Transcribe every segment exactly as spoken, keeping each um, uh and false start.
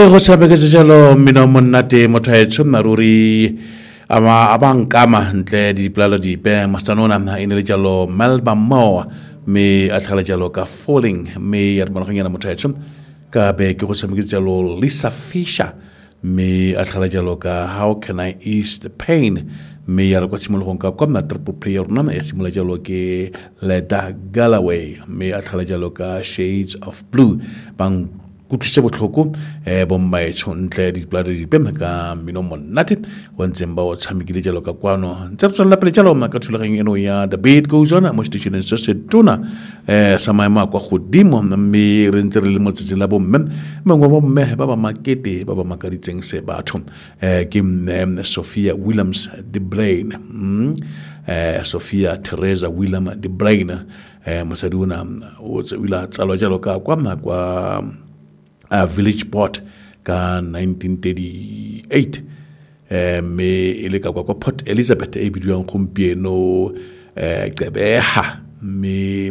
go tshabeketse jalo mmino monnate motho a etshomna ruri ama abankama ntle dipolalo dipe masanona e ne le jalo Melba Moore me a tlhala jalo ka Falling me ya monaganyana motho a etshom ka be ke go tshabeketse jalo Lisa Fisher me a tlhala jalo ka How Can I Ease the Pain me ya go tshimologong ka kwa na triple play rona ya simula jalo ke Leda Galloway me a tlhala jalo ka Shades of Blue bang kutlise botlhoko eh bomma e tshontle di blade di pem ka mino monate wa ntsemba o tshamekile jalo ka kwano ntse re tswela pele jalo ma ka thulageng eno ya The Beat Goes On mo station se se tuna eh sa maema kwa godimo mme re ntse re le mo tsetseng la bomme mengwe ba bomme ba ba makete ba ba makaditseng se batho eh ke Sophia Williams de Brain mm eh Sophia Teresa William de Brain eh mosaduna o tswila tsalo jalo ka kwa ma kwa a Village Port ka nineteen thirty-eight eh me ile ka kwa Port Elizabeth e bidiwang gompieno eh Gqeberha me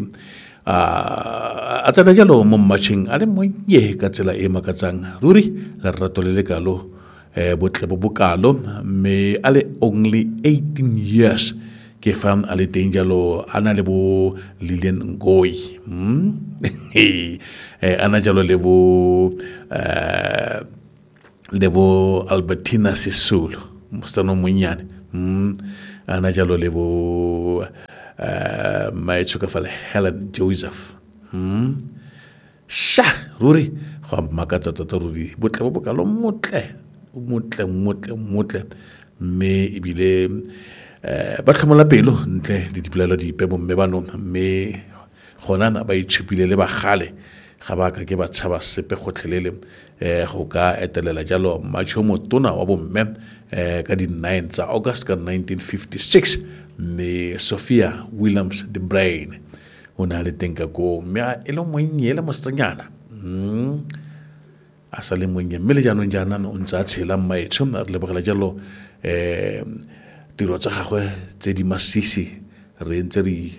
a a tsena jalo mo matching a le monye ka tsela e makatsang ruri la rato le le kalo eh botle bo bokalo me a le only eighteen years ke fam a le teng jalo ana le bo Lilian Ngoyi hm eh ana jalo le bo eh le bo Albertina Sisulu mostano monyane hm ana jalo le bo eh mai tsuka fale Helen Joseph hm sha ruri go makatsa tota ruri botle bo bokalo motle motle motle motle me ibile eh ba tlhomola pelo ntle di dipolelo dipe bomme ba no me gona na ba itshupile le ba gale ga ba ka ke ba tshaba sepe gotlhelele eh go ka etelela jalo matsho motona wa bomme eh ka di nine tsa August ka nineteen fifty-six me Sophia Williams de Brain ona le tenka ko me e le monnye le mostanyana mm asale monnye me le jano jana o ntsa tshela maitsho re le bogela jalo eh tiro tsa gagwe tse di masisi re ntse re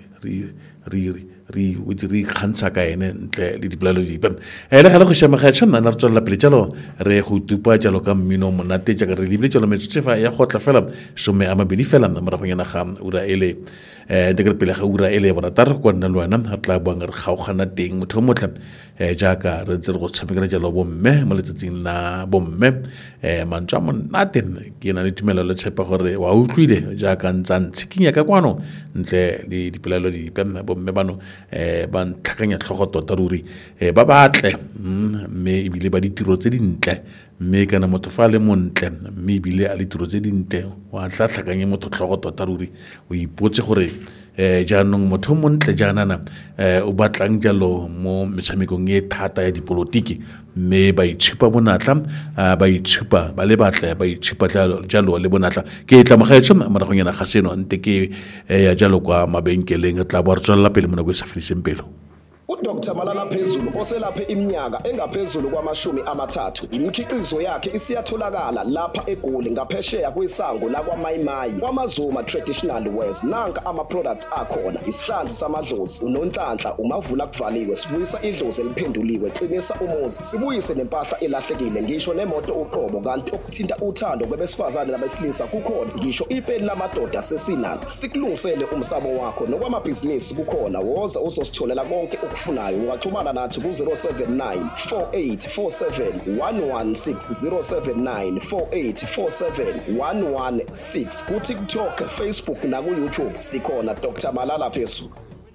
re re o di re khantsa ka ene ntle le dipolelo dipe e le gale go shema ga tshwana na re tswela pele jalo re go tupa jalo ka mmino monate ja ka re libile jalo metsefa ya gotla fela some ama bedi fela na mara go nyana ga ura ele eh de pele ga ura ele bona tar go nna lwana ha tla bang re gaogana teng motho motle eh jaaka re ntse re go tshamekela jalo bomme mo letsetsing la bomme eh mantswa monate ke na le tumelo le tshepa gore wa utlwile jaaka ntsa ntshikinya ka kwano ntle le dipolelo dipe bomme bano eh ba ntlhakanya tlhogo tota ruri eh ba batle mme ibile ba ditiro tse dintle mme kana motho fa le montle mme ibile a ditiro tse dintle wa tlhatlhakanya motho tlhogo tota ruri o ipotse gore eh jaanong motho montle jaanana eh o batlang jalo mo metshamekong e thata ya dipolotiki mme ba itshupa bonatla ba itshupa ba le batla ba itshupa jalo le bonatla ke tla magaetso mara go nyana ga seno nte ke ya jalo kwa mabenkeleng tla bo re tswela pele mo go sa feliseng pelo uDoctor Malala Phezulu oselaphe iminyaka engaphezulu kwamashumi amathathu imikhiqizo yakhe isiyatholakala lapha eGoli ngaphesheya kwesango la kwaMayimayi kwaMazuma Traditional Wares nanka ama products akhona isihlanzi samadlozi unonhlanhla umavula kuvaliwe sibuyisa idlozi eliphenduliwe qinisa umuzi sibuyise nempahla elahlekile ngisho nemoto uqobo kanti okuthinta uthando kwabesifazane nabesilisa kukhona ngisho ipeni lamadoda sesinalo sikulungisele umsamo wakho nokwamabhizinisi kukhona woza uzositholela konke ufunayo ungaxhumana nathi ku zero seven nine four eight four seven one one six zero seven nine four eight four seven one one six ku TikTok, Facebook na ku YouTube sikhona Doctor Malala Phezulu.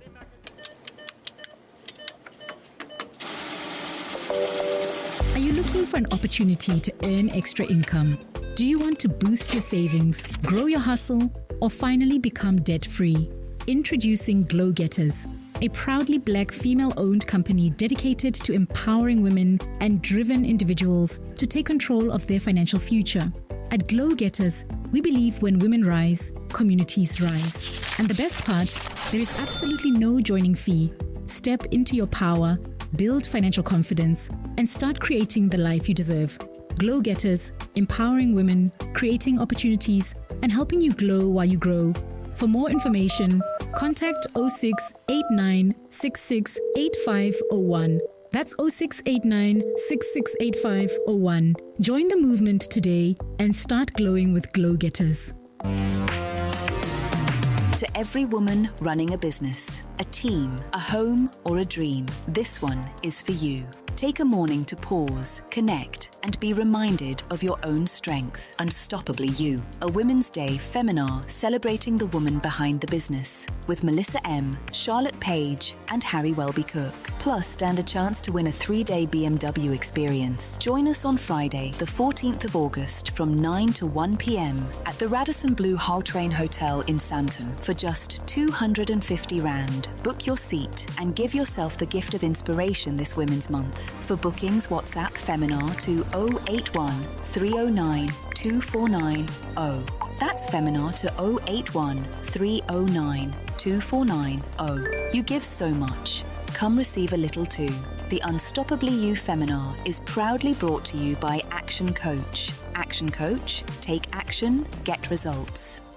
Are you looking for an opportunity to earn extra income? Do you want to boost your savings, grow your hustle, or finally become debt-free? Introducing Glow Getters, a proudly black female-owned company dedicated to empowering women and driven individuals to take control of their financial future. At Glow Getters, we believe when women rise, communities rise. And the best part, there is absolutely no joining fee. Step into your power, build financial confidence, and start creating the life you deserve. Glow Getters, empowering women, creating opportunities, and helping you glow while you grow. For more information, contact zero six eight nine six six eight five zero one. That's zero six eight nine, six six eight five zero one. Join the movement today and start glowing with Glow Getters. To every woman running a business, a team, a home, or a dream, this one is for you. Take a morning to pause, connect, and be reminded of your own strength. Unstoppably You, a Women's Day Feminar celebrating the woman behind the business, with Melissa M, Charlotte Page, and Harry Welby Cook. Plus, stand a chance to win a three-day B M W experience. Join us on Friday, the fourteenth of August, from nine to one p.m. at the Radisson Blu Hull Train Hotel in Sandton for just two hundred fifty rand. Book your seat and give yourself the gift of inspiration this Women's Month. For bookings, WhatsApp Feminar to zero eight one, three zero nine, two four nine zero. That's Feminar to zero eight one, three zero nine, two four nine zero. You give so much. Come receive a little too. The Unstoppably You Feminar is proudly brought to you by Action Coach. Action Coach, take action, get results.